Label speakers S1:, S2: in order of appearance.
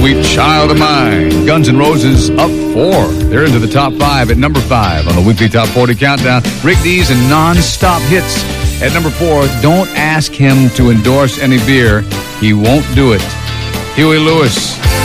S1: Sweet Child of Mine. Guns N' Roses up 4. They're into the top 5 at number 5 on the weekly Top 40 countdown. Rick Dees and Non-Stop Hits. At number 4, don't ask him to endorse any beer. He won't do it. Huey Lewis.